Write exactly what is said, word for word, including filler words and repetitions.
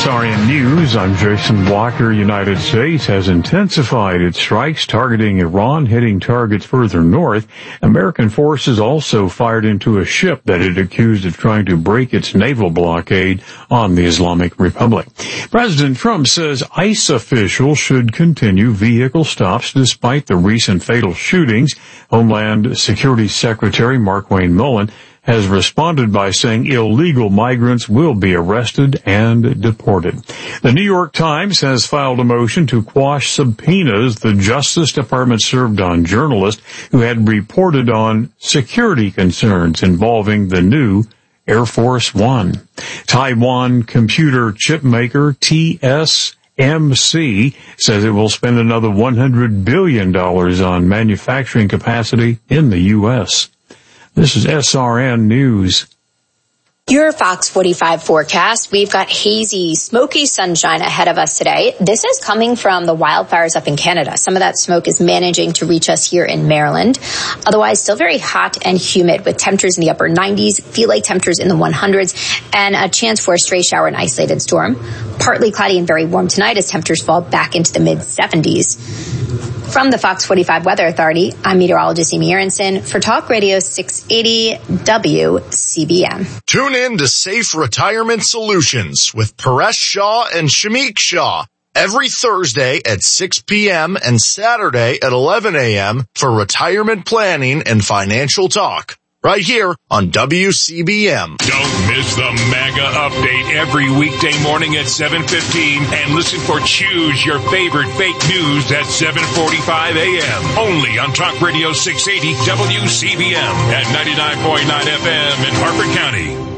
R N News, I'm Jason Walker. United States has intensified its strikes targeting Iran, hitting targets further north. American forces also fired into a ship that it accused of trying to break its naval blockade on the Islamic Republic. President Trump says ICE officials should continue vehicle stops despite the recent fatal shootings. Homeland Security Secretary Markwayne Mullin has responded by saying illegal migrants will be arrested and deported. The New York Times has filed a motion to quash subpoenas the Justice Department served on journalists who had reported on security concerns involving the new Air Force One. Taiwan computer chip maker T S M C says it will spend another one hundred billion dollars on manufacturing capacity in the U S This is S R N News. Your Fox forty-five forecast. We've got hazy, smoky sunshine ahead of us today. This is coming from the wildfires up in Canada. Some of that smoke is managing to reach us here in Maryland. Otherwise, still very hot and humid with temperatures in the upper nineties, feel like temperatures in the hundreds, and a chance for a stray shower and isolated storm. Partly cloudy and very warm tonight as temperatures fall back into the mid seventies. From the Fox forty-five Weather Authority, I'm meteorologist Amy Aronson for Talk Radio six eighty W C B M. Tune in to Safe Retirement Solutions with Paresh Shah and Shamik Shah every Thursday at six p.m. and Saturday at eleven a.m. for retirement planning and financial talk. Right here on W C B M. Don't miss the mega update every weekday morning at seven fifteen and listen for Choose Your Favorite Fake News at seven forty-five a.m. Only on Talk Radio six eighty W C B M at ninety-nine point nine F M in Harford County.